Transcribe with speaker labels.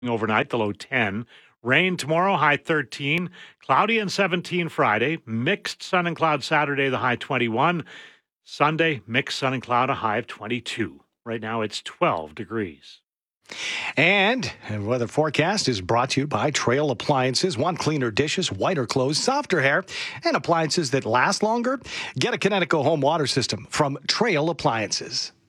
Speaker 1: overnight, the low 10. Rain tomorrow, high 13. Cloudy and 17 Friday. Mixed sun and cloud Saturday, the high 21. Sunday, mixed sun and cloud, a high of 22. Right now, it's 12 degrees.
Speaker 2: And weather forecast is brought to you by Trail Appliances. Want cleaner dishes, whiter clothes, softer hair, and appliances that last longer? Get a Kinetico home water system from Trail Appliances.